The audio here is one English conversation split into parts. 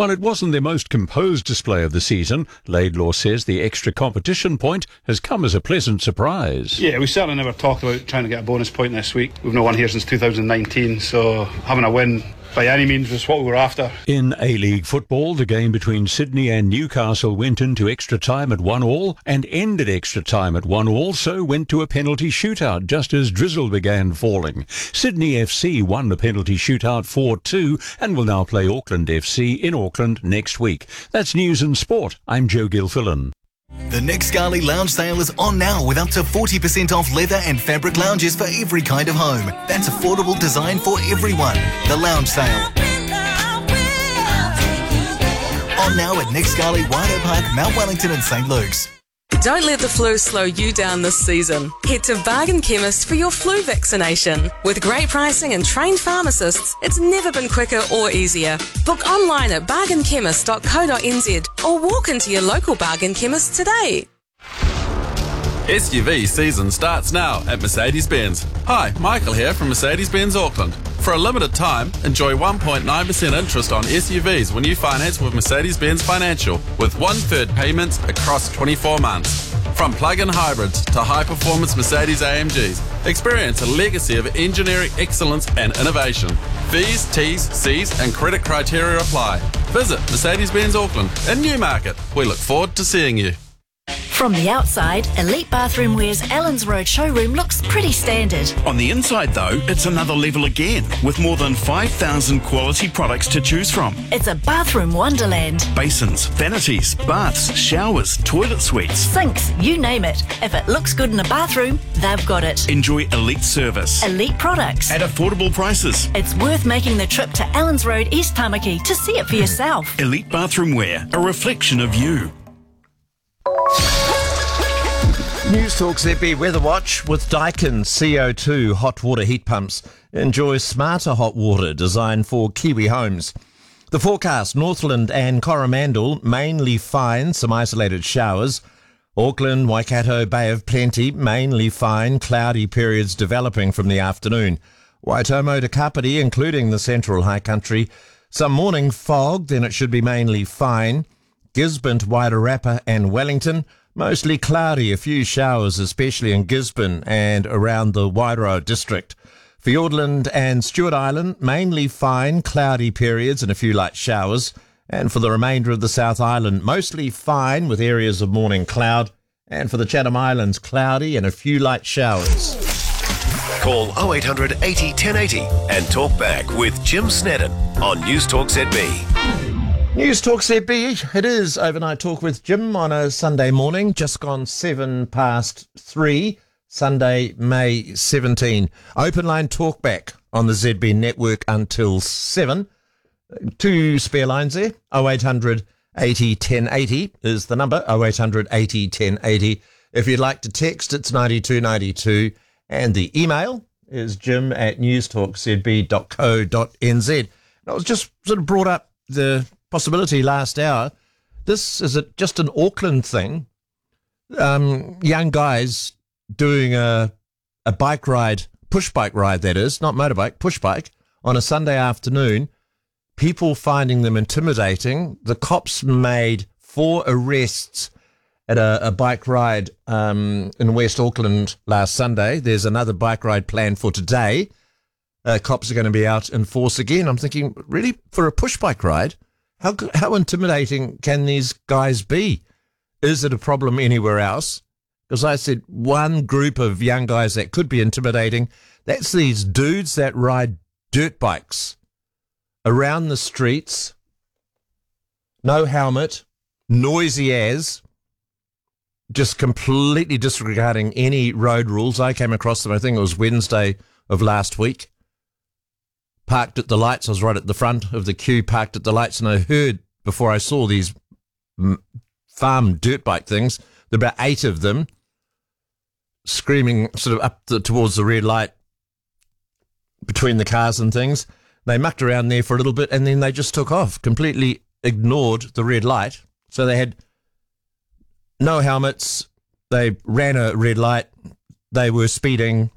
While it wasn't their most composed display of the season, Laidlaw says the extra competition point has come as a pleasant surprise. Yeah, we certainly never talked about trying to get a bonus point this week. We've not won here since 2019, so having a win by any means was what we were after. In A-League football, the game between Sydney and Newcastle went into extra time at 1-1 and ended extra time at 1-1, so went to a penalty shootout just as drizzle began falling. Sydney FC won the penalty shootout 4-2 and will now play Auckland FC in Auckland next week. That's news and sport. I'm Joe Gilfillan. The Nick Scali Lounge Sale is on now with up to 40% off leather and fabric lounges for every kind of home. That's affordable design for everyone. The Lounge Sale. On now at Nick Scali, Waido Park, Mount Wellington and St Luke's. Don't let the flu slow you down this season. Head to Bargain Chemist for your flu vaccination. With great pricing and trained pharmacists, it's never been quicker or easier. Book online at bargainchemist.co.nz or walk into your local Bargain Chemist today. SUV season starts now at Mercedes-Benz. Hi, Michael here from Mercedes-Benz Auckland. For a limited time, enjoy 1.9% interest on SUVs when you finance with Mercedes-Benz Financial, with 1/3 payments across 24 months. From plug-in hybrids to high-performance Mercedes AMGs, experience a legacy of engineering excellence and innovation. Fees, T's, C's and credit criteria apply. Visit Mercedes-Benz Auckland in Newmarket. We look forward to seeing you. From the outside, Elite Bathroom Wear's Allens Road showroom looks pretty standard. On the inside, though, it's another level again, with more than 5,000 quality products to choose from. It's a bathroom wonderland. Basins, vanities, baths, showers, toilet suites, sinks, you name it. If it looks good in a bathroom, they've got it. Enjoy elite service. Elite products. At affordable prices. It's worth making the trip to Allens Road, East Tamaki to see it for yourself. Elite Bathroom Wear, a reflection of you. News Talk ZB Weather Watch with Daikin CO2 hot water heat pumps. Enjoy smarter hot water designed for Kiwi homes. The forecast, Northland and Coromandel, mainly fine, some isolated showers. Auckland, Waikato, Bay of Plenty, mainly fine, cloudy periods developing from the afternoon. Waitomo to Kapiti, including the central high country, some morning fog, then it should be mainly fine. Gisborne to Wairarapa and Wellington, mostly cloudy, a few showers, especially in Gisborne and around the Wairoa district. Fiordland and Stewart Island, mainly fine, cloudy periods and a few light showers. And for the remainder of the South Island, mostly fine with areas of morning cloud. And for the Chatham Islands, cloudy and a few light showers. Call 0800 80 1080 and talk back with Jim Snedden on News Talk ZB. News Talk ZB, it is Overnight Talk with Jim on a Sunday morning, just gone 3:07, Sunday, May 17. Open line talkback on the ZB network until 7. 2 spare lines there, 0800 80 1080 is the number, 0800 80 1080. If you'd like to text, it's 9292, and the email is jim@newstalkzb.co.nz. I was just sort of brought up the possibility last hour. This is just an Auckland thing. Young guys doing a bike ride, push bike ride that is, not motorbike, push bike, on a Sunday afternoon. People finding them intimidating. The cops made 4 arrests at a bike ride in West Auckland last Sunday. There's another bike ride planned for today. Cops are going to be out in force again. I'm thinking, really, for a push bike ride? How intimidating can these guys be? Is it a problem anywhere else? Because I said one group of young guys that could be intimidating, that's these dudes that ride dirt bikes around the streets, no helmet, noisy as, just completely disregarding any road rules. I came across them, I think it was Wednesday of last week. Parked at the lights. I was right at the front of the queue, parked at the lights, and I heard, before I saw these farm dirt bike things, there were about 8 of them screaming sort of up towards the red light between the cars and things. They mucked around there for a little bit, and then they just took off, completely ignored the red light. So they had no helmets. They ran a red light. They were speeding.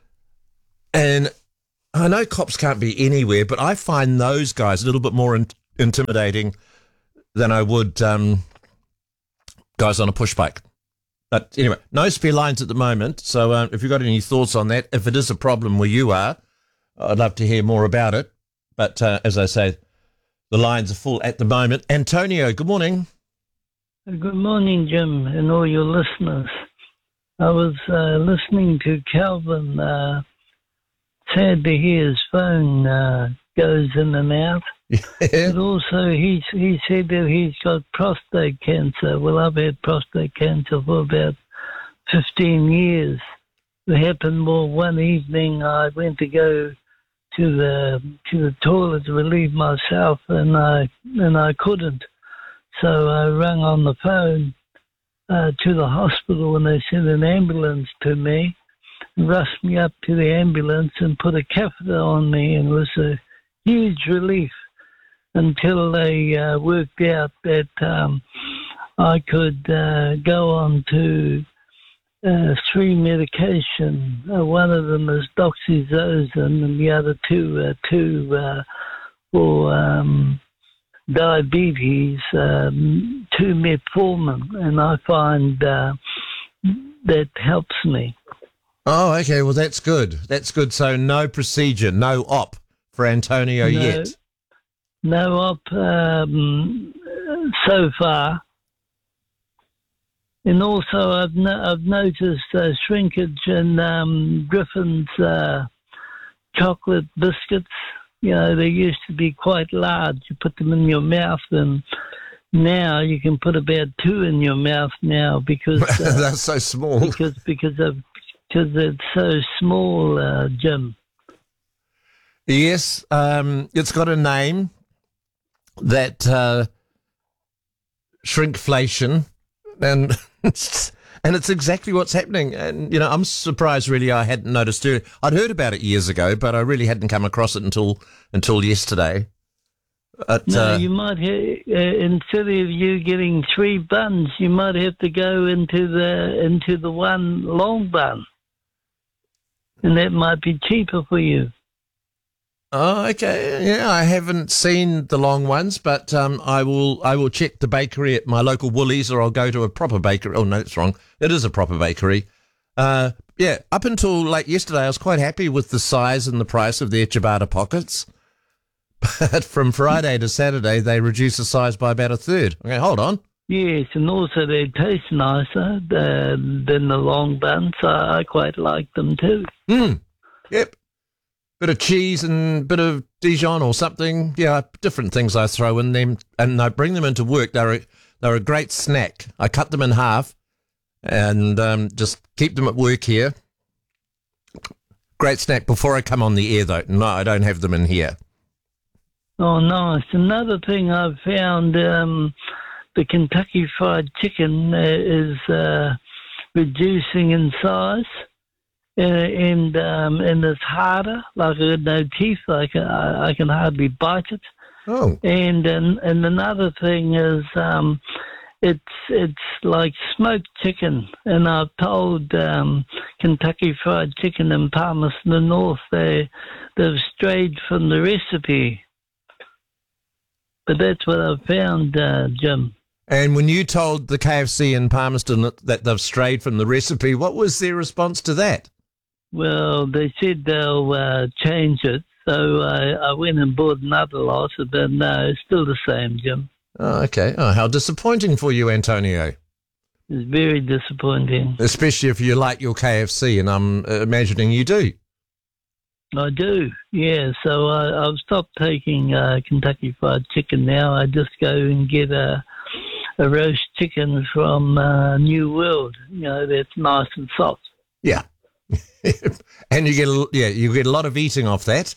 And I know cops can't be anywhere, but I find those guys a little bit more intimidating than I would guys on a push bike. But anyway, no spare lines at the moment. So if you've got any thoughts on that, if it is a problem where you are, I'd love to hear more about it. But as I say, the lines are full at the moment. Antonio, good morning. Good morning, Jim, and all your listeners. I was listening to Calvin. Sad to hear his phone goes in and out. Yeah. But also, he said that he's got prostate cancer. Well, I've had prostate cancer for about 15 years. It happened more one evening. I went to go to the toilet to relieve myself, and I couldn't. So I rang on the phone to the hospital, and they sent an ambulance to me, rushed me up to the ambulance and put a catheter on me, and it was a huge relief until they worked out that I could go on to 3 medication. One of them is doxycycline, and the other two for diabetes, 2 metformin, and I find that helps me. Oh, okay. Well, that's good. That's good. So no procedure, no op for Antonio yet. No op so far. And also, I've noticed shrinkage in Griffin's chocolate biscuits. You know, they used to be quite large. You put them in your mouth, and now you can put about 2 in your mouth now because they're so small. Because it's so small, Jim. Yes, it's got a name. That shrinkflation, and it's exactly what's happening. And you know, I'm surprised. Really, I hadn't noticed it. I'd heard about it years ago, but I really hadn't come across it until yesterday. No, you might have, instead of you getting 3 buns, you might have to go into the one long bun, and that might be cheaper for you. Oh, okay. Yeah, I haven't seen the long ones, but I will check the bakery at my local Woolies, or I'll go to a proper bakery. Oh, no, that's wrong. It is a proper bakery. Yeah, up until late yesterday, I was quite happy with the size and the price of their ciabatta pockets. But from Friday to Saturday, they reduced the size by about a third. Okay, hold on. Yes, and also they taste nicer than the long buns. I quite like them too. Yep. Bit of cheese and bit of Dijon or something. Yeah, different things I throw in them, and I bring them into work. They're a great snack. I cut them in half and just keep them at work here. Great snack before I come on the air, though. No, I don't have them in here. Oh, nice. Another thing I've found, the Kentucky Fried Chicken is reducing in size. And it's harder. Like I got no teeth. I can hardly bite it. Oh. And another thing is it's like smoked chicken. And I've told Kentucky Fried Chicken in Palmerston North they've strayed from the recipe. But that's what I've found, Jim. And when you told the KFC in Palmerston that they've strayed from the recipe, what was their response to that? Well, they said they'll change it, so I went and bought another lot, but no, it's still the same, Jim. Oh, okay. Oh, how disappointing for you, Antonio. It's very disappointing. Especially if you like your KFC, and I'm imagining you do. I do, yeah. So I've stopped taking Kentucky Fried Chicken now. I just go and get a roast chicken from New World, you know, that's nice and soft. Yeah. And you get a lot of eating off that.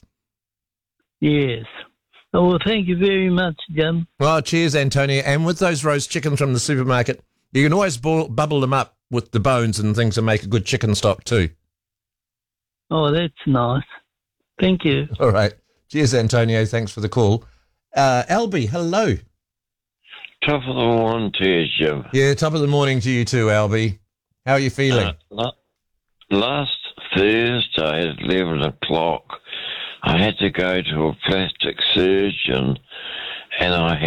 Yes. Oh, well, thank you very much, Jim. Well, cheers, Antonio. And with those roast chickens from the supermarket, you can always bubble them up with the bones and things and make a good chicken stock too. Oh, that's nice. Thank you. All right. Cheers, Antonio. Thanks for the call. Albie, hello. Top of the morning to you, Jim. Yeah, top of the morning to you too, Albie. How are you feeling? Last Thursday at 11 o'clock, I had to go to a plastic surgeon, and I